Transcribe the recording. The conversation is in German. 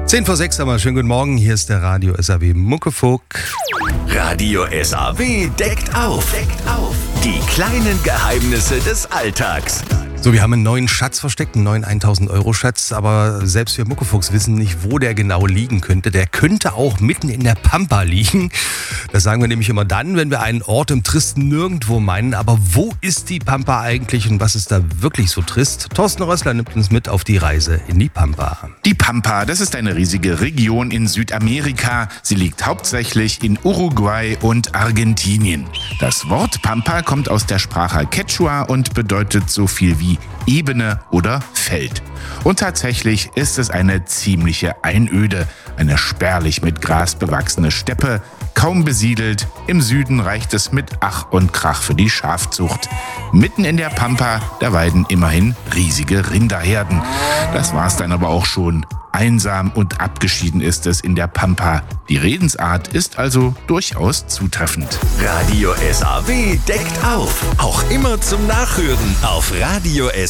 10:06 haben wir. Schönen guten Morgen. Hier ist der Radio SAW Muckefuck. Radio SAW deckt auf. Die kleinen Geheimnisse des Alltags. So, wir haben einen neuen Schatz versteckt, einen neuen 1000-Euro-Schatz, aber selbst wir Muckefuchs wissen nicht, wo der genau liegen könnte. Der könnte auch mitten in der Pampa liegen. Das sagen wir nämlich immer dann, wenn wir einen Ort im tristen Nirgendwo meinen. Aber wo ist die Pampa eigentlich und was ist da wirklich so trist? Thorsten Rössler nimmt uns mit auf die Reise in die Pampa. Die Pampa, das ist eine riesige Region in Südamerika. Sie liegt hauptsächlich in Uruguay und Argentinien. Das Wort Pampa kommt aus der Sprache Quechua und bedeutet so viel wie Ebene oder Feld. Und tatsächlich ist es eine ziemliche Einöde, eine spärlich mit Gras bewachsene Steppe, kaum besiedelt. Im Süden reicht es mit Ach und Krach für die Schafzucht. Mitten in der Pampa, da weiden immerhin riesige Rinderherden. Das war's dann aber auch schon. Einsam und abgeschieden ist es in der Pampa. Die Redensart ist also durchaus zutreffend. Radio SAW deckt auf. Auch immer zum Nachhören auf Radio